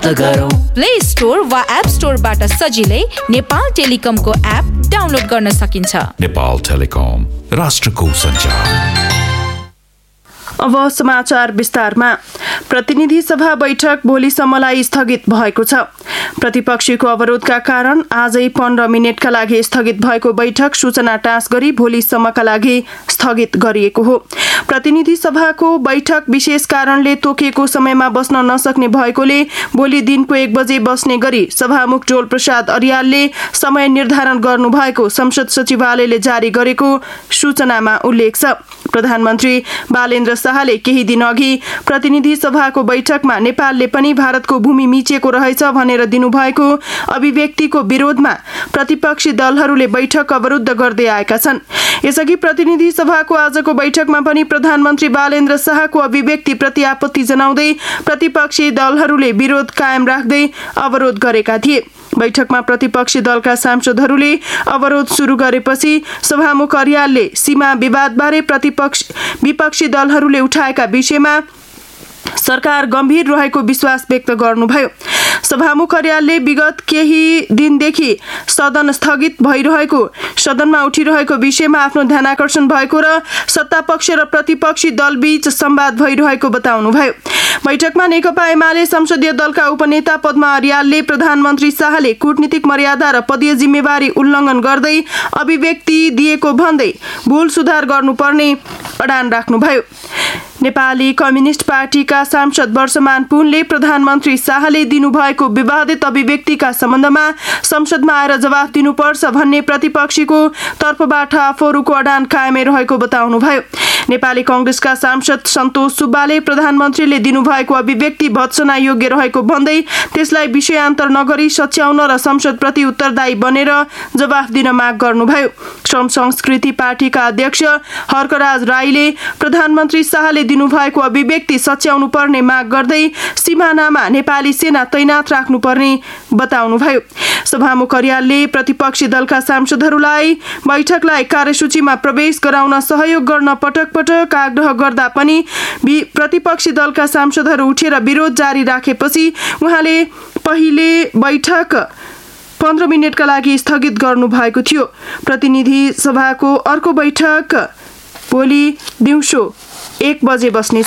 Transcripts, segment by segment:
प्राप्त गरौँ। Play store वा एप स्टोरबाट सजिलै नेपाल टेलिकमको एप डाउनलोड गर्न सकिन्छ। नेपाल टेलिकम, राष्ट्रको सञ्चार। अब समाचार विस्तारमा। प्रतिनिधि सभा बैठक भोलिसम्मलाई स्थगित भएको छ। प्रतिपक्षीको अवरोधका कारण आजै 15 मिनेटका लागि स्थगित भएको बैठक सूचना टाँस गरी भोलिसम्मका लागि स्थगित गरिएको हो। प्रतिनिधि सभाको बैठक विशेष कारणले तोकिएको समयमा बस्न नसक्ने भएकोले भोलि दिनको 1 बजे बस्ने गरी सभामुख डोल प्रसाद अर्यालले समय निर्धारण गर्नुभएको संसद सचिवालयले जारी गरेको सूचनामा उल्लेख छ। प्रधानमन्त्री बालेन्द्र शाहले केही दिन अघि प्रतिनिधि सभाको बैठकमा नेपालले पनि भारतको भूमि मिचेको रहेछ भनेर दिनुभएको अभिव्यक्तिको विरोधमा प्रतिपक्षी दलहरूले बैठक अवरुद्ध गर्दै आएका छन्। यसअघि प्रतिनिधि सभाको आजको बैठकमा पनि प्रधानमन्त्री बालेन्द्र शाहको अभिव्यक्तिप्रति आपत्ति जनाउँदै प्रतिपक्षी दलहरूले विरोध कायम राख्दै अवरोध गरेका थिए। बैठकमा प्रतिपक्षी दलका सांसदहरूले अवरोध सुरु गरेपछि सभामुख अर्यालले सीमा विवादबारे विपक्षी दलहरूले उठाएका विषयमा सरकार गम्भीर रहेको विश्वास व्यक्त गर्नुभयो। सभामुख अर्यालले विगत केही दिनदेखि सदन स्थगित भइरहेको, सदनमा उठिरहेको विषयमा आफ्नो ध्यानाकर्षण भएको र सत्तापक्ष र प्रतिपक्षी दलबीच संवाद भइरहेको बताउनुभयो। बैठकमा नेकपा एमाले संसदीय दलका उपनेता पद्मा अर्यालले प्रधानमन्त्री शाहले कूटनीतिक मर्यादा र पदीय जिम्मेवारी उल्लङ्घन गर्दै अभिव्यक्ति दिएको भन्दै भूल सुधार गर्नुपर्ने अडान राख्नुभयो। नेपाली कम्युनिस्ट पार्टीका सांसद वर्षमान पुनले प्रधानमन्त्री शाहले दिनुभएको विवादित अभिव्यक्तिका सम्बन्धमा संसदमा आएर जवाफ दिनुपर्छ भन्ने प्रतिपक्षीको तर्फबाट आफूहरूको अडान कायमै रहेको बताउनुभयो। नेपाली कांग्रेसका सांसद सन्तोष सुब्बाले प्रधानमन्त्रीले दिनुभएको अभिव्यक्ति भत्सना योग्य रहेको भन्दै त्यसलाई विषयान्तर नगरी सच्याउन र संसदप्रति उत्तरदायी बनेर जवाफ दिन माग गर्नुभयो। श्रम संस्कृति पार्टीका अध्यक्ष हर्कराज राईले प्रधानमन्त्री शाहले दिनुभएको अभिव्यक्ति सच्याउनु पर्ने माग गर्दै सिमानामा नेपाली सेना तैनाथ राख्नुपर्ने बताउनुभयो। सभामुख अर्यालले प्रतिपक्षी दलका सांसदहरूलाई बैठकलाई कार्यसूचीमा प्रवेश गराउन सहयोग गर्न पटक पटक आग्रह गर्दा पनि प्रतिपक्षी दलका सांसदहरू उठेर विरोध जारी राखेपछि उहाँले पहिले बैठक 15 मिनेटका लागि स्थगित गर्नु भएको थियो। प्रतिनिधि सभाको अर्को बैठक भोलि दिउँसो 1 बजे बस्नेछ।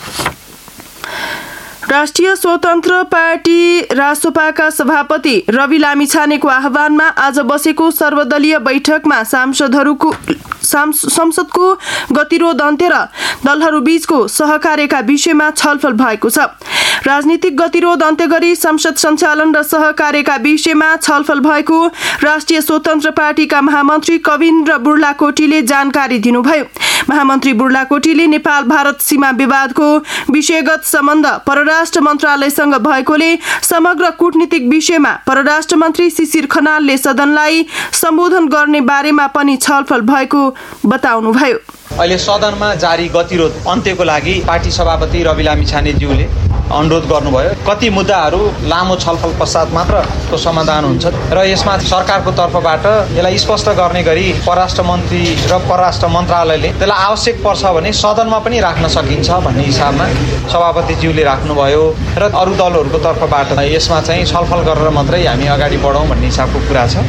राष्ट्रिय स्वतन्त्र पार्टी रासोपाका सभापति रवि लामिछानेको आह्वानमा आज बसेको सर्वदलीय बैठकमा संसदको गतिरोध अन्त्य र दलहरूबीचको सहकार्यका विषयमा छलफल भएको छ। राजनीतिक गतिरोध अन्त्य गरी संसद सञ्चालन र सहकार्यका विषयमा छलफल भएको राष्ट्रिय स्वतन्त्र पार्टीका महामन्त्री कविन्द्र बुर्लाकोटीले जानकारी दिनुभयो। महामन्त्री बुर्लाकोटीले नेपाल भारत सीमा विवादको विषयगत सम्बन्ध परराष्ट्र मन्त्रालयसँग भएकोले समग्र कूटनीतिक विषयमा परराष्ट्र मन्त्री शिशिर खनालले सदनलाई सम्बोधन गर्ने बारेमा पनि छलफल भएको बताउनुभयो। अहिले सदनमा जारी गतिरोध अन्त्यको लागि पार्टी सभापति रवि लामिछानेज्यूले अनुरोध गर्नुभयो। कति मुद्दाहरू लामो छलफल पश्चात मात्र समाधान हुन्छ र यसमा सरकारको तर्फबाट यसलाई स्पष्ट गर्ने गरी परराष्ट्र मन्त्री र परराष्ट्र मन्त्रालयले त्यसलाई आवश्यक पर्छ भने सदनमा पनि राख्न सकिन्छ भन्ने हिसाबमा सभापतिज्यूले राख्नुभयो र अरू दलहरूको तर्फबाट यसमा चाहिँ छलफल गरेर मात्रै हामी अगाडि बढौँ भन्ने हिसाबको कुरा छ।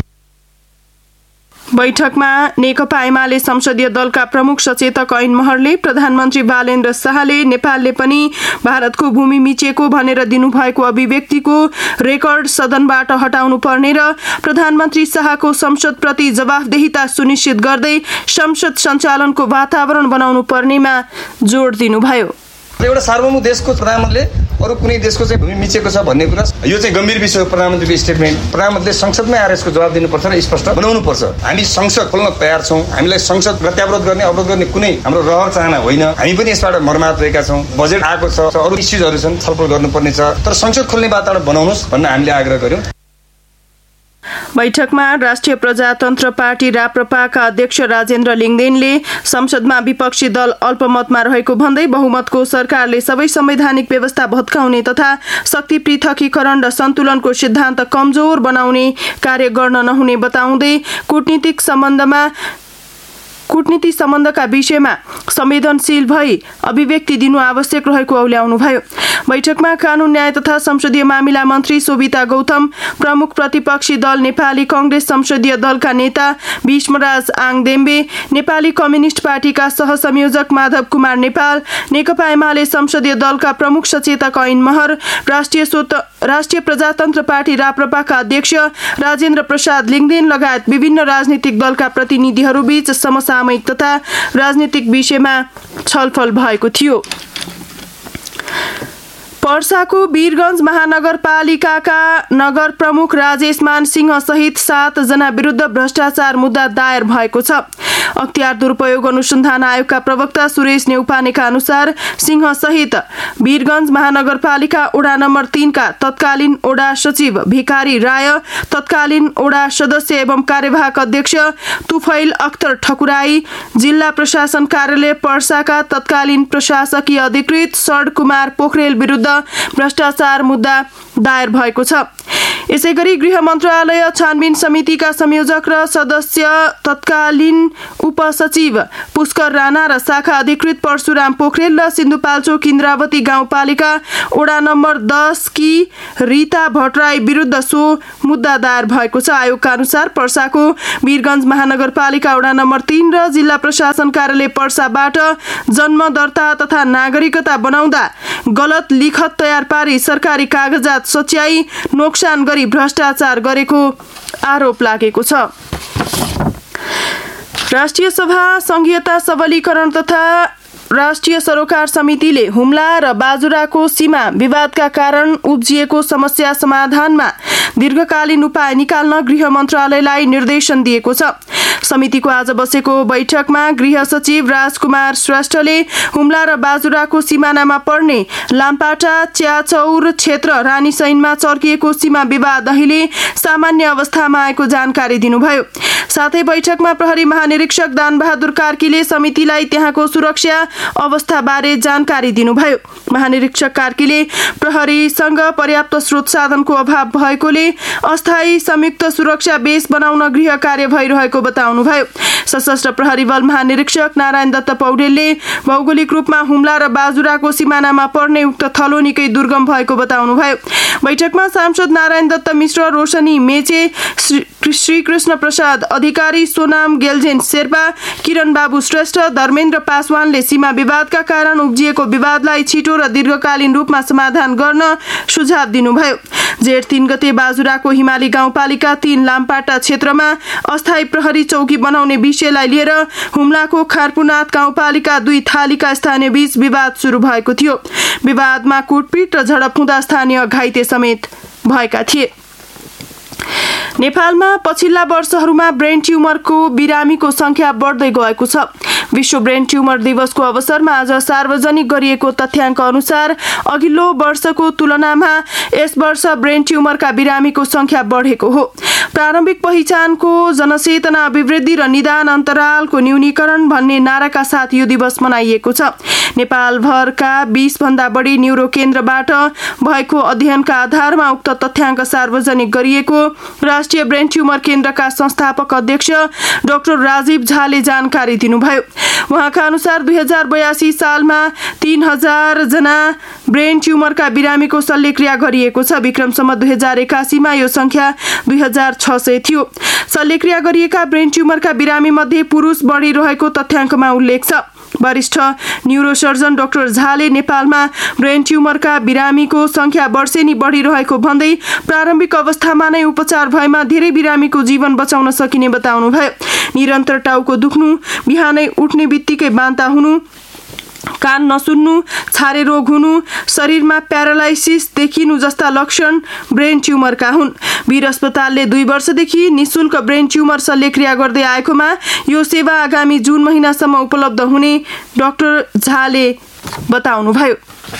बैठकमा नेकपा एमाले संसदीय दलका प्रमुख सचेतक ऐन महरले प्रधानमन्त्री बालेन्द्र शाहले नेपालले पनि भारतको भूमि मिचेको भनेर दिनुभएको अभिव्यक्तिको रेकर्ड सदनबाट हटाउनु पर्ने र प्रधानमन्त्री शाहको संसदप्रति जवाफदेहिता सुनिश्चित गर्दै संसद सञ्चालनको वातावरण बनाउनु पर्नेमा जोड दिनुभयो। एउटा सार्वभौम देशको प्रधानमन्त्रीले अरू कुनै देशको चाहिँ भूमि मिचेको छ भन्ने कुरा यो चाहिँ गम्भीर विषय हो। प्रधानमन्त्रीको स्टेटमेन्ट प्रधानमन्त्रीले संसदमै आएर यसको जवाब दिनुपर्छ र स्पष्ट बनाउनुपर्छ। हामी संसद खोल्न तयार छौँ। हामीलाई संसद प्रत्यावरोध गर्ने अवरोध गर्ने कुनै हाम्रो रहर चाहना होइन। हामी पनि यसबाट मर्माहत रहेका छौँ। बजेट आएको छ, अरू इस्युजहरू छन्, छलफल गर्नुपर्ने छ, तर संसद खोल्ने वातावरण बनाउनुहोस् भन्न हामीले आग्रह गर्यौँ। बैठकमा राष्ट्रिय प्रजातन्त्र पार्टी राप्रपाका अध्यक्ष राजेन्द्र लिङदेनले संसदमा विपक्षी दल अल्पमतमा रहेको भन्दै बहुमतको सरकारले सबै संवैधानिक व्यवस्था भत्काउने तथा शक्ति पृथकीकरण र सन्तुलनको सिद्धान्त कमजोर बनाउने कार्य गर्न नहुने बताउँदै कूटनीति सम्बन्धका विषयमा संवेदनशील भई अभिव्यक्ति दिनु आवश्यक रहेको औल्याउनुभयो। बैठकमा कानून न्याय तथा संसदीय मामिला मन्त्री शोभिता गौतम, प्रमुख प्रतिपक्षी दल नेपाली कांग्रेस संसदीय दलका नेता भीष्मराज आङदेम्बे, नेपाली कम्युनिस्ट पार्टीका सहसंयोजक माधव कुमार नेपाल, नेकपा एमाले संसदीय दलका प्रमुख सचेतक ऐन महर, राष्ट्रिय प्रजातन्त्र पार्टी राप्रपाका अध्यक्ष राजेन्द्र प्रसाद लिङदेन लगायत विभिन्न राजनीतिक दलका प्रतिनिधिहरूबीच समसामयिक तथा राजनीतिक विषयमा छलफल भएको थियो। पर्साको वीरगञ्ज महानगरपालिकाका नगर प्रमुख राजेश मान सिंह सहित 7 जना विरुद्ध भ्रष्टाचार मुद्दा दायर भएको छ। अख्तियार दुरुपयोग अनुसन्धान आयोगका प्रवक्ता सुरेश नेउपानेका अनुसार सिंह सहित वीरगञ्ज महानगरपालिका वडा नम्बर 3 का तत्कालीन वडा सचिव भिकारी राय, तत्कालीन वडा सदस्य एवं कार्यवाहक अध्यक्ष तुफैल अख्तर ठकुराई, जिल्ला प्रशासन कार्यालय पर्साका तत्कालीन प्रशासकीय अधिकृत शरद कुमार पोखरेल विरुद्ध भ्रष्टाचार मुद्दा दायर भएको छ। यसैगरी गृह मन्त्रालय छानबिन समितिका संयोजक र सदस्य तत्कालीन उपसचिव पुष्कर राणा र शाखा अधिकृत परशुराम पोखरेल र सिन्धुपाल्चोक इन्द्रावती गाउँपालिका वडा नम्बर 10 की रीता भट्टराई विरुद्ध सो मुद्दा दायर भएको छ। आयोगका अनुसार पर्साको वीरगञ्ज महानगरपालिका वडा नम्बर 3 र जिल्ला प्रशासन कार्यालय पर्साबाट जन्म दर्ता तथा नागरिकता बनाउँदा गलत लिखत तयार पारी सरकारी कागजात सच्याई नोक्सान गरी भ्रष्टाचार गरेको आरोप लागेको छ। राष्ट्रिय सभा संघीयता सबलीकरण तथा राष्ट्रिय सरोकार समितिले हुम्ला र बाजुराको सीमा विवादका कारण उब्जिएको समस्या समाधानमा दीर्घकालीन उपाय निकाल्न गृह मन्त्रालयलाई निर्देशन दिएको छ। समितिको आज बसेको बैठकमा गृह सचिव राजकुमार श्रेष्ठले हुम्ला र बाजुराको सिमानामा पर्ने लाम्पाटा च्याचौर क्षेत्र रानीसैनमा चर्किएको सीमा विवाद अहिले सामान्य अवस्थामा आएको जानकारी दिनुभयो। साथै बैठकमा प्रहरी महानिरीक्षक दानबहादुर कार्कीले समितिलाई त्यहाँको सुरक्षा अवस्थाबारे जानकारी दिनुभयो। महानिरीक्षक कार्कीले प्रहरीसँग पर्याप्त स्रोत साधनको अभाव भएकोले अस्थायी संयुक्त सुरक्षा बेस बनाउन गृह कार्य भइरहेको बताउनुभयो। सशस्त्र प्रहरी बल महानिरीक्षक नारायण दत्त पौडेलले भौगोलिक रूपमा हुम्ला र बाजुराको सिमानामा पर्ने उक्त थलो निकै दुर्गम भएको बताउनुभयो। बैठकमा सांसद नारायण दत्त मिश्र, रोशनी मेचे, श्रीकृष्ण प्रसाद अधिकारी, सोनाम गेल्जेन शेर्पा, किरण बाबु श्रेष्ठ, धर्मेन्द्र पासवानले सीमा विवादका कारण उब्जिएको विवादलाई छिटो र दीर्घकालीन रूपमा समाधान गर्न सुझाव दिनुभयो। जेठ 3 गते बाजुराको हिमाली गाउँपालिका 3 लाम्पाटा क्षेत्रमा अस्थायी प्रहरी चौकी बनाउने विषयलाई लिएर हुम्लाको खारपुनाथ गाउँपालिका 2 थालीका स्थानीय बीच विवाद सुरु भएको थियो। विवादमा कुटपिट र झडप हुँदा स्थानीय घाइते समेत भएका थिए। नेपालमा पछिल्ला वर्षहरूमा ब्रेन ट्युमरको बिरामीको संख्या बढ्दै गएको छ। विश्व ब्रेन ट्युमर दिवसको अवसरमा आज सार्वजनिक गरिएको तथ्याङ्क अनुसार अघिल्लो वर्षको तुलनामा यस वर्ष ब्रेन ट्युमरका बिरामीको संख्या बढेको हो। प्रारम्भिक पहिचानको जनचेतना अभिवृद्धि र निदान अन्तरालको न्यूनीकरण भन्ने नाराका साथ यो दिवस मनाइएको छ। नेपालभरका 20 भन्दा बढी न्युरो केन्द्रबाट भएको अध्ययनका आधारमा उक्त तथ्याङ्क सार्वजनिक गरिएको राष्ट्रिय ब्रेन ट्युमर केन्द्रका संस्थापक अध्यक्ष डाक्टर राजीव झाले जानकारी दिनुभयो। उहाँका अनुसार 2082 सालमा 3000 जना ब्रेन ट्युमरका बिरामीको शल्यक्रिया गरिएको छ। विक्रमसम्म 2081 मा यो संख्या 2600 थियो। शल्यक्रिया गरिएका ब्रेन ट्युमरका बिरामी मध्ये पुरुष बढिरहेको तथ्याङ्कमा उल्लेख छ। वरिष्ठ न्युरोसर्जन डाक्टर झाले नेपालमा ब्रेन ट्युमरका बिरामीको संख्या वर्षेनी बढिरहेको भन्दै प्रारम्भिक अवस्थामा नै उपचार भएमा धेरै बिरामीको जीवन बचाउन सकिने बताउनुभयो। निरन्तर टाउको दुख्नु, बिहानै उठ्ने बित्तिकै बान्ता हुनु, कान नसुन्नु, छारे रोग हुनु, शरीरमा प्यारालाइसिस देखिनु जस्ता लक्षण ब्रेन ट्युमरका हुन्। वीर अस्पतालले 2 वर्षदेखि निःशुल्क ब्रेन ट्युमर शल्यक्रिया गर्दै आएकोमा यो सेवा आगामी जुन महिनासम्म उपलब्ध हुने डाक्टर झाले बताउनुभयो।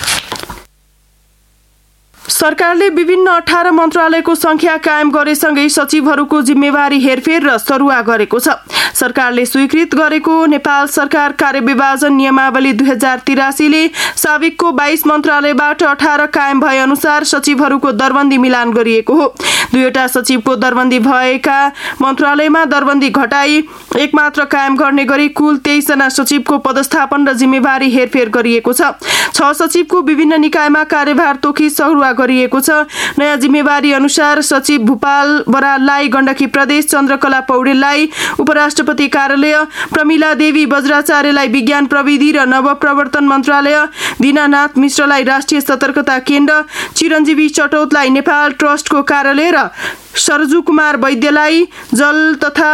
सरकारले विभिन्न 18 मन्त्रालयको संख्या कायम गरेसँगै सचिवहरूको जिम्मेवारी हेरफेर र सरुवा गरेको छ। सरकारले स्वीकृत गरेको नेपाल सरकार कार्यविभाजन नियमावली 2083 ले साविकको 22 मन्त्रालयबाट 18 कायम भए अनुसार सचिवहरूको दरबन्दी मिलान गरिएको हो। 2वटा सचिवको दरबन्दी भएका मन्त्रालयमा दरबन्दी घटाई एक मात्र कायम गर्ने गरी कुल 23 जना सचिवको पदस्थापन र जिम्मेवारी हेरफेर गरिएको छ। 6 सचिवको विभिन्न निकायमा कार्यभार तोकी सरुवा गरिएको छ। नयाँ जिम्मेवारी अनुसार सचिव भूपाल बराललाई गण्डकी प्रदेश, चन्द्रकला पौडेललाई उपराष्ट्रपति कार्यालय, प्रमिला देवी बज्राचार्यलाई विज्ञान प्रविधि र नवप्रवर्तन मन्त्रालय, दीनानाथ मिश्रलाई राष्ट्रिय सतर्कता केन्द्र, चिरञ्जीवी चटौतलाई नेपाल ट्रस्टको कार्यालय र सरजू कुमार वैद्यलाई जल तथा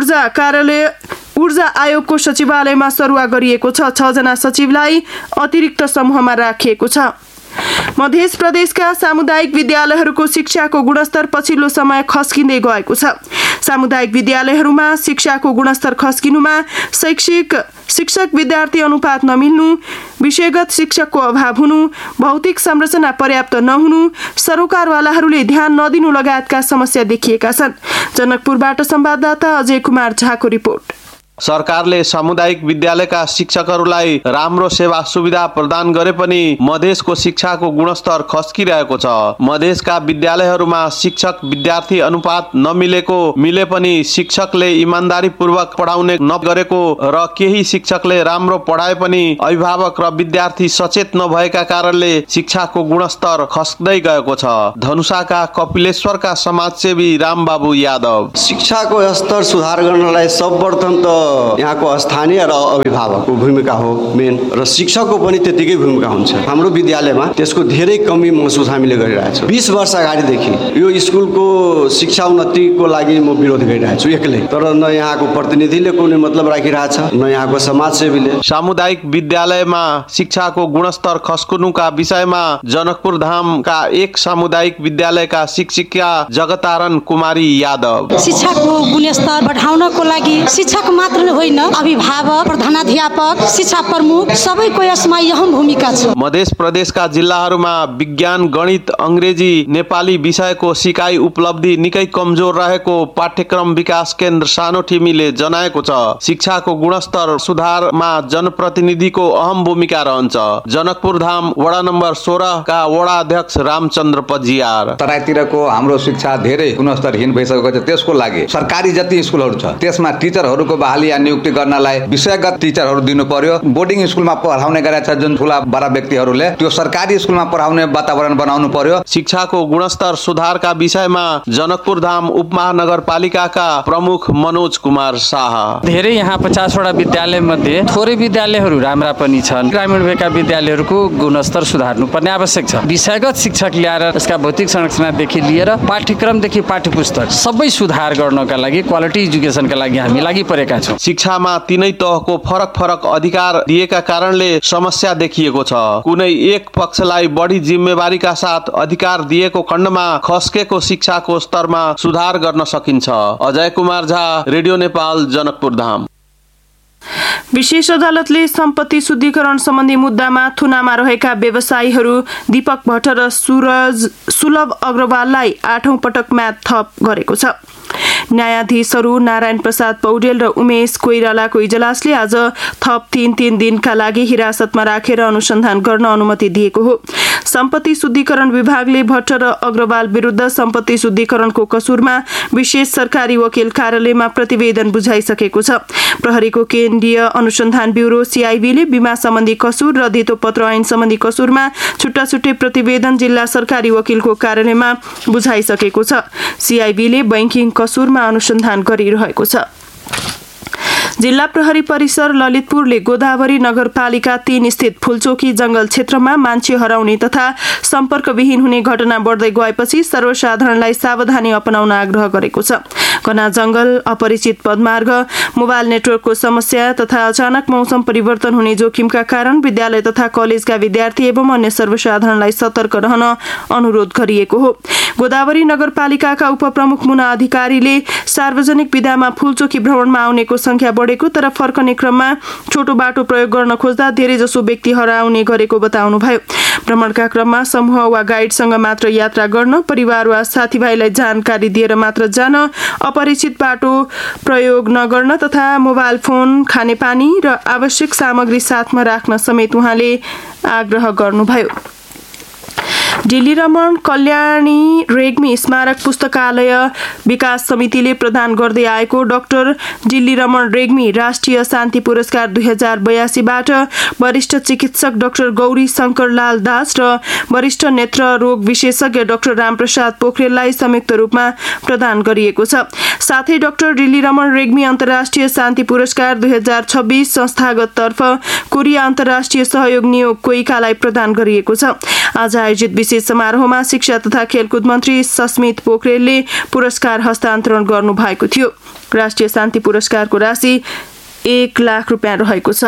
ऊर्जा आयोगको सचिवालयमा सरुवा गरिएको छ। 6 जना सचिवलाई अतिरिक्त समूहमा राखिएको छ। मध्य प्रदेशका सामुदायिक विद्यालयहरूको शिक्षाको गुणस्तर पछिल्लो समय खस्किँदै गएको छ। सामुदायिक विद्यालयहरूमा शिक्षाको गुणस्तर खस्किनुमा शिक्षक विद्यार्थी अनुपात नमिल्नु, विषयगत शिक्षकको अभाव हुनु, भौतिक संरचना पर्याप्त नहुनु, सरोकारवालाहरूले ध्यान नदिनु लगायतका समस्या देखिएका छन्। जनकपुरबाट संवाददाता अजय कुमार झाको रिपोर्ट। सरकारले सामुदायिक विद्यालयका शिक्षकहरूलाई राम्रो सेवा सुविधा प्रदान गरे पनि मधेसको शिक्षाको गुणस्तर खस्किरहेको छ। मधेसका विद्यालयहरूमा शिक्षक विद्यार्थी अनुपात मिले पनि शिक्षकले इमानदारीपूर्वक पढाउने नगरेको र केही शिक्षकले राम्रो पढाए पनि अभिभावक र विद्यार्थी सचेत नभएका कारणले शिक्षाको गुणस्तर खस्दै गएको छ। धनुषाका कपिलेश्वरका समाजसेवी रामबाबु यादव, शिक्षाको स्तर सुधार गर्नलाई सर्वप्रथम त यहाँको स्थानीय र अभिभावकको भूमिका हो मेन, र शिक्षकको पनि त्यतिकै भूमिका हुन्छ। हाम्रो विद्यालयमा त्यसको धेरै कमी महसुस हामीले गरिरहेछौँ। 20 वर्ष अगाडिदेखि यो स्कुलको शिक्षा उन्नतिको लागि म विरोध गरिरहेको छु एक्लै, तर न यहाँको प्रतिनिधिले कुनै मतलब राखिरहेछ न यहाँको समाजसेवीले। सामुदायिक विद्यालयमा शिक्षाको गुणस्तर खस्किनुका विषयमा जनकपुर धामका एक सामुदायिक विद्यालयका शिक्षिका जगतारण कुमारी यादव, शिक्षाको गुणस्तर बढाउनको लागि शिक्षक मात्र होइन, अभिभावक, प्रधानाध्यापक, शिक्षा प्रमुख सबैको यसमा अहम भूमिका छ। मध्य प्रदेशका जिल्लाहरूमा विज्ञान, गणित, अंग्रेजी, नेपाली विषयको सिकाइ उपलब्धि निकै कमजोर रहेको पाठ्यक्रम विकास केन्द्र सानो ठिमीले जनाएको छ। शिक्षाको गुणस्तर सुधारमा जनप्रतिनिधिको अहम भूमिका रहन्छ। जनकपुर धाम वडा नम्बर 16 का वडा अध्यक्ष रामचन्द्र पजियार, तराईतिरको हाम्रो शिक्षा धेरै गुणस्तरहीन भइसकेको छ। त्यसको लागि सरकारी जति स्कुलहरू छ त्यसमा टिचरहरूको बहाली या नियुक्ति गर्नलाई विषयगत टिचरहरू दिनु पर्यो। बोर्डिङ स्कुलमा पढाउने गरेका छ जुन ठूला बडा व्यक्तिहरूले, त्यो सरकारी स्कुलमा पढाउने वातावरण बनाउनु पर्यो। शिक्षाको गुणस्तर सुधारका विषयमा जनकपुर धाम उपमहानगरपालिकाका प्रमुख मनोज कुमार शाह, धेरै यहाँ 50 वटा विद्यालय मध्ये थोरै विद्यालयहरू राम्रा पनि छन्। ग्रामीण भएका विद्यालयहरूको गुणस्तर सुधार्नु पर्ने आवश्यक छ। विषयगत शिक्षक ल्याएर यसका भौतिक संरचनादेखि लिएर पाठ्यक्रमदेखि पाठ्यपुस्तक सबै सुधार गर्नका लागि, क्वालिटी एजुकेसनका लागि हामी लागि परेका छौँ। शिक्षामा तीनै तहको फरक अधिकार दिएका कारणले समस्या देखिएको छ। कुनै एक पक्षलाई बढी जिम्मेवारीका साथ अधिकार दिएको खण्डमा खस्केको शिक्षाको स्तरमा सुधार गर्न सकिन्छ। अजय कुमार झा, रेडियो नेपाल, जनकपुर धाम। विशेष अदालतले सम्पत्ति शुद्धिकरण सम्बन्धी मुद्दामा थुनामा रहेका व्यवसायीहरू दीपक भट्ट र सुलभ अग्रवाललाई 8औं पटक म्याद थप गरेको छ। न्यायाधीशहरू नारायण प्रसाद पौडेल र उमेश कोइरालाको इजलासले आज थप 3 दिनका लागि हिरासतमा राखेर अनुसन्धान गर्न अनुमति दिएको हो। सम्पत्ति शुद्धिकरण विभागले भट्ट र अग्रवाल विरुद्ध सम्पत्ति शुद्धिकरणको कसुरमा विशेष सरकारी वकिल कार्यालयमा प्रतिवेदन बुझाइसकेको छ। प्रहरीको केन्द्रीय अनुसन्धान ब्युरो CIB बीमा सम्बन्धी कसुर र धितोपत्र ऐन सम्बन्धी कसुरमा छुट्टा छुट्टै प्रतिवेदन जिल्ला सरकारी वकिलको कार्यालयमा बुझाइसकेको छ। CIB बैंकिङ कसुरमा अनुसन्धान गरिरहेको छ। जिल्ला प्रहरी परिसर ललितपुरले गोदावरी नगरपालिका 3 स्थित फुलचोकी जंगल क्षेत्रमा मान्छे हराउने तथा सम्पर्कविहीन हुने घटना बढ्दै गएपछि सर्वसाधारणलाई सावधानी अपनाउन आग्रह गरेको छ। घना जंगल, अपरिचित पदमार्ग, मोबाइल नेटवर्कको समस्या तथा अचानक मौसम परिवर्तन हुने जोखिमका कारण विद्यालय तथा कलेजका विद्यार्थी एवं अन्य सर्वसाधारणलाई सतर्क रहन अनुरोध गरिएको हो। गोदावरी नगरपालिकाका उपप्रमुख मुना अधिकारीले सार्वजनिक विधामा फूलचोकी भ्रमणमा आउनेको संख्या बढेको तर फर्कने क्रममा छोटो बाटो प्रयोग गर्न खोज्दा धेरैजसो व्यक्ति हराउने गरेको बताउनुभयो। भ्रमणका क्रममा समूह वा गाइडसँग मात्र यात्रा गर्न, परिवार वा साथीभाइलाई जानकारी दिएर मात्र जान, अपरिचित बाटो प्रयोग नगर्न तथा मोबाइल फोन, खानेपानी र आवश्यक सामग्री साथमा राख्न समेत उहाँले आग्रह गर्नुभयो। दिल्ली रमण कल्याणी रेग्मी स्मारक पुस्तकालय विकास समितिले प्रदान गर्दै आएको डाक्टर दिल्ली रमण रेग्मी राष्ट्रिय शान्ति पुरस्कार 2082 बाट वरिष्ठ चिकित्सक डाक्टर गौरी शंकरलाल दास र वरिष्ठ नेत्र रोग विशेषज्ञ डाक्टर रामप्रसाद पोखरेललाई संयुक्त रूपमा प्रदान गरिएको छ। साथै डाक्टर दिल्ली रमण रेग्मी अन्तर्राष्ट्रिय शान्ति पुरस्कार 2026 संस्थागत तर्फ कोरिया अन्तर्राष्ट्रिय सहयोग नियोग कोइकालाई प्रदान गरिएको छ। आज आयोजित विशेष समारोहमा शिक्षा तथा खेलकुद मन्त्री सस्मित पोखरेलले पुरस्कार हस्तान्तरण गर्नु भएको थियो। राष्ट्रिय शान्ति पुरस्कारको राशि 1 लाख रुपियाँ रहेको छ।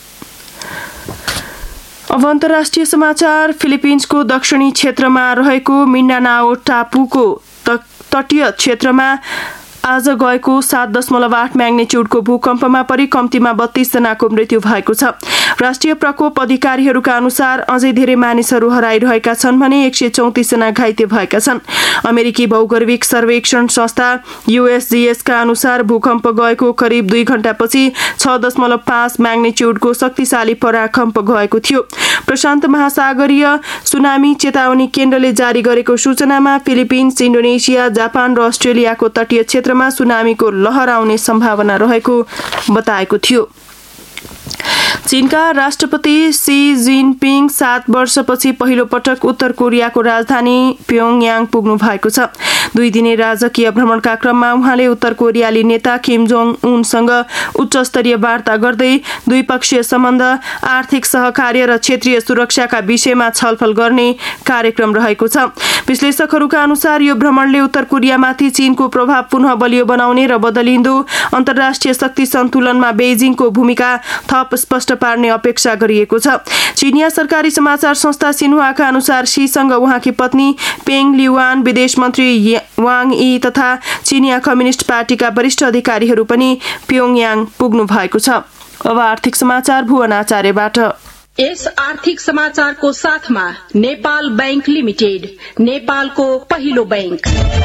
अब अन्तर्राष्ट्रिय समाचार। फिलिपिन्सको दक्षिणी क्षेत्रमा रहेको मिन्डानाओ टापुको तटीय क्षेत्रमा आज गएको 7.8 म्याग्निट्युडको भूकम्पमा परि कम्तीमा 32 जनाको मृत्यु भएको छ। राष्ट्रिय प्रकोप अधिकारीहरूका अनुसार अझै धेरै मानिसहरू हराइरहेका छन् भने 134 जना घाइते भएका छन्। अमेरिकी भौगोलिक सर्वेक्षण संस्था USGS का अनुसार भूकम्प गएको करिब 2 घण्टापछि 6.5 म्याग्निट्युडको शक्तिशाली पराकम्प गएको थियो। प्रशान्त महासागरीय सुनामी चेतावनी केन्द्रले जारी गरेको सूचनामा फिलिपिन्स, इन्डोनेसिया, जापान र अस्ट्रेलियाको तटीय क्षेत्रमा सुनामीको लहर आउने सम्भावना रहेको बताएको थियो। चीनका राष्ट्रपति सी जिनपिङ 7 वर्षपछि पहिलो पटक उत्तर कोरियाको राजधानी प्योङयाङ पुग्नु भएको छ। 2 दिने राजकीय भ्रमणका क्रममा उहाँले उत्तर कोरियाली नेता किम जोङ उनसँग उच्च स्तरीय वार्ता गर्दै द्विपक्षीय सम्बन्ध, आर्थिक सहकार्य र क्षेत्रीय सुरक्षाका विषयमा छलफल गर्ने कार्यक्रम रहेको छ। विश्लेषकहरूका अनुसार यो भ्रमणले उत्तर कोरियामाथि चीनको प्रभाव पुनः बलियो बनाउने र बदलिँदो अन्तर्राष्ट्रिय शक्ति सन्तुलनमा बेइजिङको भूमिका थप स्पष्ट पार्ने अपेक्षा गरिएको छ। चीनिया सरकारी समाचार संस्था सिन्हुआका अनुसार शीसँग उहाँकी पत्नी पेङ लियुआन, विदेश मन्त्री वाङ यी तथा चीनिया कम्युनिस्ट पार्टीका वरिष्ठ अधिकारीहरू पनि प्योङयाङ पुग्नु भएको छ। अब आर्थिक समाचार भुवन आचार्यबाट। यस आर्थिक समाचारको साथमा नेपाल बैंक लिमिटेड, नेपालको पहिलो बैंक।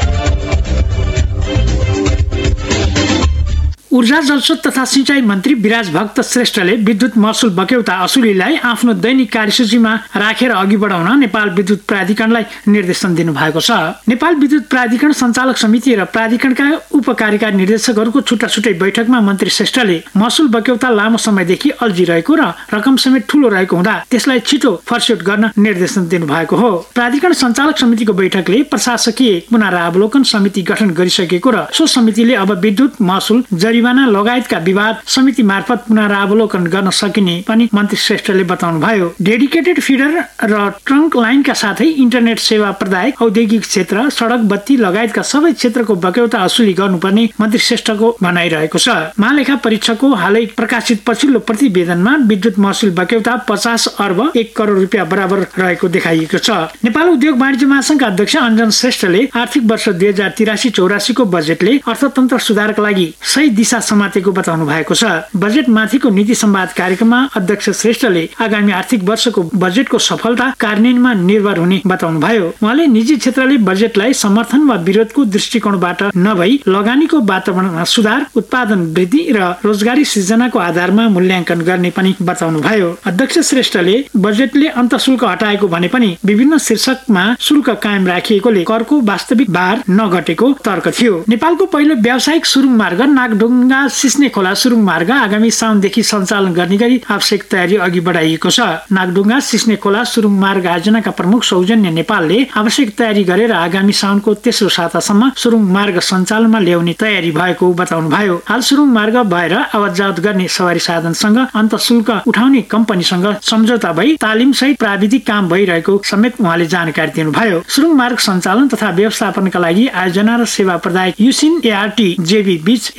ऊर्जा जलस्रोत तथा सिंचाई मन्त्री विराज भक्त श्रेष्ठले विद्युत महसुल बक्यौता असुलीलाई आफ्नो दैनिक कार्यसूचीमा राखेर अघि बढाउन नेपाल विद्युत प्राधिकरणलाई निर्देशन दिनुभएको छ। नेपाल विद्युत प्राधिकरण सञ्चालक समिति र प्राधिकरणका उपकार्यकारी निर्देशकहरूको छुट्टा छुट्टै बैठकमा मन्त्री श्रेष्ठले महसुल बक्यौता लामो समयदेखि अल्झिरहेको र रकम समेत ठूलो रहेको हुँदा त्यसलाई छिटो फर्स्यौट गर्न निर्देशन दिनुभएको हो। प्राधिकरण सञ्चालक समितिको बैठकले प्रशासकीय पुनरावलोकन समिति गठन गरिसकेको र सो समितिले अब विद्युत महसुल जरिवाना लगायतका विवाद समिति मार्फत पुनरावलोकन गर्न सकिने पनि मन्त्री श्रेष्ठले बताउनुभयो। डेडिकेटेड फिडर र ट्रङ्क लाइनका साथै इन्टरनेट सेवा प्रदायक, औद्योगिक क्षेत्र, सडक, बत्ती लगायतका सबै क्षेत्रको बक्यौता असुली गर्नुपर्ने मन्त्री श्रेष्ठको भनाइरहेको छ। महालेखा परीक्षकको हालै प्रकाशित पछिल्लो प्रतिवेदनमा विद्युत महसुल बक्यौता 50 अर्ब 1 करोड रुपियाँ बराबर रहेको देखाइएको छ। नेपाल उद्योग वाणिज्य महासंघका अध्यक्ष अञ्जन श्रेष्ठले आर्थिक वर्ष 2083-84 को बजेटले अर्थतन्त्र सुधारका लागि सही दिशा समातेको बताउनु भएको छ। बजेट माथिको नीति संवाद कार्यक्रममा अध्यक्ष श्रेष्ठले आगामी आर्थिक वर्षको बजेटको सफलता कार्यान्वयनमा निर्भर हुने बताउनु भयो। उहाँले निजी क्षेत्रले बजेटलाई समर्थन वा विरोधको दृष्टिकोणबाट नभई लगानीको वातावरणमा सुधार, उत्पादन वृद्धि र रोजगारी सृजनाको आधारमा मूल्याङ्कन गर्ने पनि बताउनु भयो। अध्यक्ष श्रेष्ठले बजेटले अन्तशुल्क हटाएको भने पनि विभिन्न शीर्षकमा शुल्क कायम राखिएकोले करको वास्तविक भार नघटेको तर्क थियो। नेपालको पहिलो व्यावसायिक सुरुङ मार्ग नागढुङ्गा सिस्ने खोला सुरुङ मार्ग आगामी साउनदेखि सञ्चालन गर्ने गरी आवश्यक तयारी अघि बढाइएको छ। नागढुङ्गा सिस्ने खोला सुरुङ मार्ग आयोजनाका प्रमुख सौजन्य नेपालले आवश्यक तयारी गरेर आगामी साउनको तेस्रो सातासम्म सुरुङ मार्ग सञ्चालनमा ल्याउने तयारी भएको बताउनु भयो। हाल सुरुङ मार्ग भएर आवतजावत गर्ने सवारी साधनसँग अन्तशुल्क उठाउने कम्पनीसँग सम्झौता भई तालिम सहित प्राविधिक काम भइरहेको समेत उहाँले जानकारी दिनुभयो। सुरुङ मार्ग सञ्चालन तथा व्यवस्थापनका लागि आयोजना र सेवा प्रदायक युसिन ART JB बीच यसअघि नै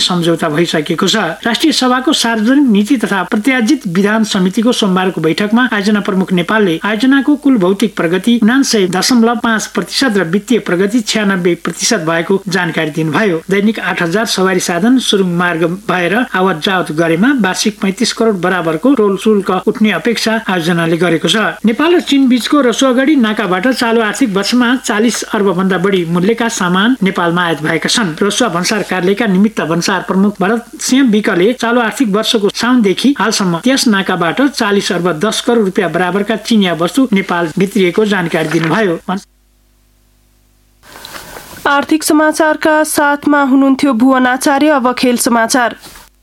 सम्झौता भइसकेको छ। राष्ट्रिय सभाको सार्वजनिक नीति तथा प्रत्याजित विधान समितिको सोमबारको बैठकमा आयोजना प्रमुख नेपालले आयोजनाको कुल भौतिक प्रगति 99.5% र वित्तीय प्रगति 96% भएको जानकारी दिनुभयो। दैनिक 8,000 सवारी साधन सुरुङ मार्ग भएर आवत जावत गरेमा वार्षिक 35 करोड बराबरको टोल शुल्क उठ्ने अपेक्षा आयोजनाले गरेको छ। नेपाल र चीन बीचको रसुवागढी नाकाबाट चालु आर्थिक वर्षमा 40 अर्ब भन्दा बढी मूल्यका सामान नेपालमा आयात भएका छन्। रसुवा भन्सार कार्यालयका निमित्त भन्सार प्रमुख भरत सिंह विकले चालु आर्थिक वर्षको साउनदेखि हालसम्म त्यस नाकाबाट 40 अर्ब 10 करोड रुपियाँ बराबरका चिनिया वस्तु नेपाल भित्रिएको जानकारी दिनुभयो। आर्थिक समाचारका साथमा हुनुहुन्थ्यो भुवन आचार्य। अब खेल समाचार।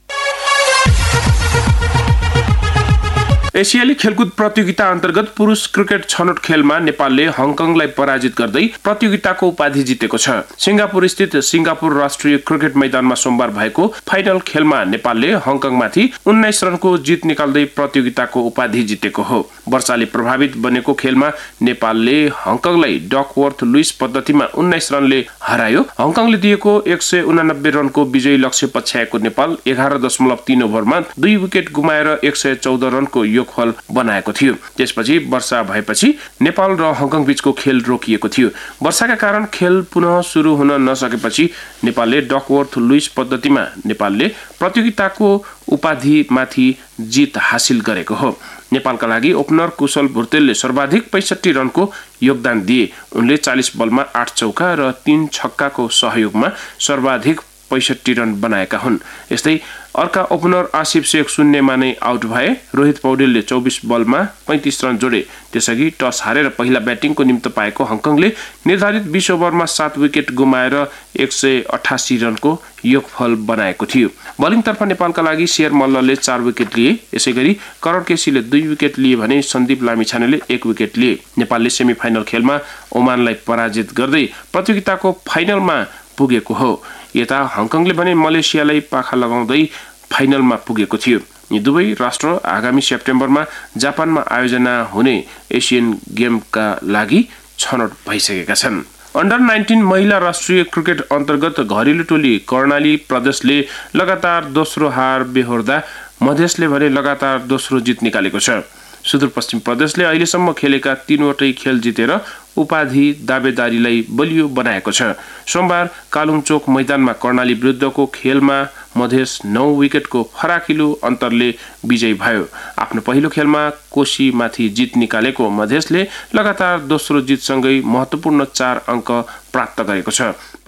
एसियाली खेलकुद प्रतियोगिता अन्तर्गत पुरुष क्रिकेट छनौट खेलमा नेपालले हङकङलाई पराजित गर्दै प्रतियोगिताको उपाधि जितेको छ। सिंगापुर स्थित सिंगापुर राष्ट्रिय क्रिकेट मैदानमा सोमबार भएको फाइनल खेलमा नेपालले हङकङमाथि 19 रनको जित निकाल्दै प्रतियोगिताको उपाधि जितेको हो। वर्षाले प्रभावित बनेको खेलमा नेपालले हङकङलाई डकवर्थ लुइस पद्धतिमा 19 रनले हरायो। हङकङले दिएको 189 रनको विजयी लक्ष्य पछ्याएको नेपाल 11.3 ओभरमा 2 विकेट गुमाएर 114 रनको योगफल बनाएको थियो। त्यसपछि वर्षा भएपछि नेपाल र हङकङ बीचको खेल रोकिएको थियो। वर्षाका कारण खेल पुनः सुरु हुन नसकेपछि नेपालले डकवर्थ लुइस पद्धतिमा नेपालले प्रतियोगिताको उपाधिमाथि जित हासिल गरेको हो। नेपालका लागि ओपनर कुशल भुर्तेलले सर्वाधिक 65 रनको योगदान दिए। उनले 40 बलमा 8 चौका र 3 छक्काको सहयोगमा सर्वाधिक 65 रन बनाएका हुन्। यस्तै अर्का ओपनर आसिफ शेख शून्यमा नै आउट भए। रोहित पौडेलले 24 बलमा 35 रन जोडे। त्यसअघि टस हारेर पहिला ब्याटिङको निम्ति पाएको हङकङले निर्धारित 20 ओभरमा 7 विकेट गुमाएर 188 रनको योगफल बनाएको थियो। बलिङतर्फ नेपालका लागि शेर मल्लले 4 विकेट लिए। यसैगरी करण केसीले 2 विकेट लिए भने सन्दीप लामिछानेले 1 विकेट लिए। नेपालले सेमिफाइनल खेलमा ओमानलाई पराजित गर्दै प्रतियोगिताको फाइनलमा पुगेको हो। यता हङकङले भने मलेसियालाई पाखा लगाउँदै फाइनलमा पुगेको थियो। यी दुवै राष्ट्र आगामी सेप्टेम्बरमा जापानमा आयोजना हुने एसियन गेमका लागि छनौट भइसकेका छन्। अन्डर 19 महिला राष्ट्रिय क्रिकेट अन्तर्गत घरेलु टोली कर्णाली प्रदेशले लगातार दोस्रो हार बेहोर्दा मधेसले भने लगातार दोस्रो जित निकालेको छ। सुदूरपश्चिम प्रदेशले अहिलेसम्म खेलेका 3वटै खेल जितेर उपाधि दावेदारीलाई बलियो बनाएको छ। सोमबार कालुङचोक मैदानमा कर्णाली विरुद्धको खेलमा मधेस 9 विकेटको फराकिलो अन्तरले विजयी भयो। आफ्नो पहिलो खेलमा कोशीमाथि जित निकालेको मधेसले लगातार दोस्रो जितसँगै महत्त्वपूर्ण 4 अङ्क प्राप्त गरेको छ।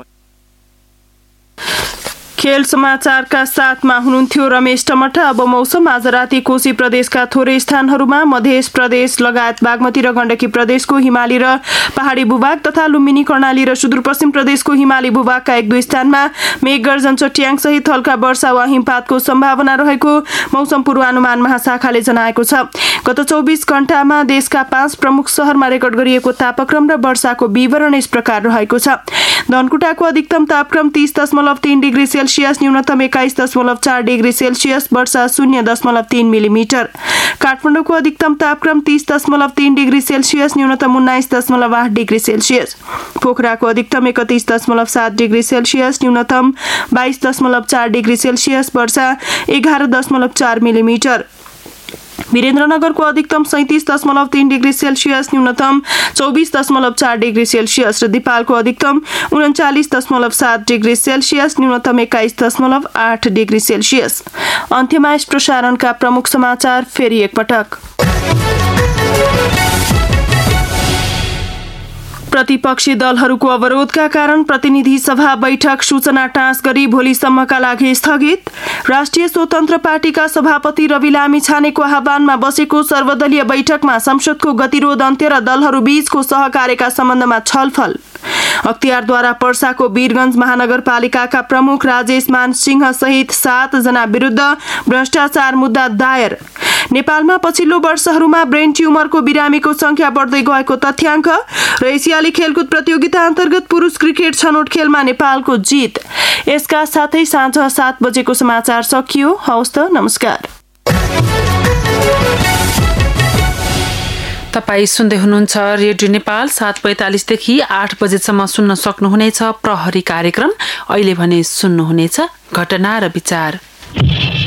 खेल समाचारका साथमा हुनुहुन्थ्यो रमेश टमटा। अब मौसम। आज राति कोशी प्रदेशका थोरै स्थानहरूमा, मध्य प्रदेश लगायत बागमती र गण्डकी प्रदेशको हिमाली र पहाडी भूभाग तथा लुम्बिनी कर्णाली र सुदूरपश्चिम प्रदेशको हिमाली भूभागका 1-2 स्थानमा मेघगर्जन चट्याङ सहित हल्का वर्षा वा हिमपातको सम्भावना रहेको मौसम पूर्वानुमान महाशाखाले जनाएको छ। गत 24 घण्टामा देशका 5 प्रमुख शहरमा रेकर्ड गरिएको तापक्रम र वर्षाको विवरण यस प्रकार रहेको छ। धनकुटाको अधिकतम तापक्रम 30.3 डिग्री सेल्सियस, न्यूनतम 21.4 डिग्री सेल्सियस, वर्षा 0.3 मिलिमिटर। काठमाडौँको अधिकतम तापक्रम 30.3 डिग्री सेल्सियस, न्यूनतम 19.8 डिग्री सेल्सियस। पोखराको अधिकतम 31.7 डिग्री सेल्सियस, न्यूनतम 22.4 डिग्री सेल्सियस, वर्षा 11.4 मिलिमिटर। वीरेन्द्रनगरको अधिकतम 37.3 डिग्री सेल्सियस, न्यूनतम 24.4 डिग्री सेल्सियस र दिपालको अधिकतम 39.7 डिग्री सेल्सियस, न्यूनतम 21.8 डिग्री सेल्सियस। अन्त्यमा यस प्रसारणका प्रमुख समाचार फेरि एकपटक। प्रतिपक्षी दलहरूको अवरोधका कारण प्रतिनिधि सभा बैठक सूचना टाँस गरी भोलिसम्मका लागि स्थगित। राष्ट्रिय स्वतन्त्र पार्टीका सभापति रवि लामिछानेको आह्वानमा बसेको सर्वदलीय बैठकमा संसदको गतिरोध अन्त्य र दलहरू बीचको सहकार्यका सम्बन्धमा छलफल। अख्तियारद्वारा पर्साको वीरगञ्ज महानगरपालिकाका प्रमुख राजेश मान सिंह सहित 7 जना विरुद्ध भ्रष्टाचार मुद्दा दायर। नेपालमा पछिल्लो वर्षहरूमा ब्रेन ट्युमरको बिरामीको संख्या बढ्दै गएको तथ्याङ्क र एसियाली खेलकुद प्रतियोगिता अन्तर्गत पुरुष क्रिकेट छनौट खेलमा नेपालको जित। यसका साथै साँझ 7 बजेको समाचार सकियो। हवस् त, नमस्कार। तपाईँ सुन्दै हुनुहुन्छ रेडियो नेपाल 7:45 देखि 8 बजेसम्म सुन्न सक्नुहुनेछ प्रहरी कार्यक्रम। अहिले भने सुन्नुहुनेछ घटना र विचार।